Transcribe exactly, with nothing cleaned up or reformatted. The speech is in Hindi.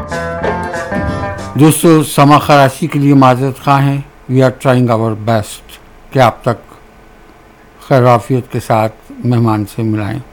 दोस्तों, समा खराशी के लिए माजरत खा हैं। We are trying our best कि आप तक खैर आफियत के साथ मेहमान से मिलाएं।